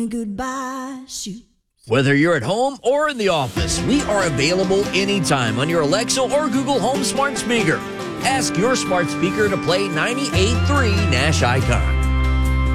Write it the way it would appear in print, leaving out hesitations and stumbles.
Goodbye, shoot. Whether you're at home or in the office, we are available anytime on your Alexa or Google Home smart speaker. Ask your smart speaker to play 98.3 Nash Icon.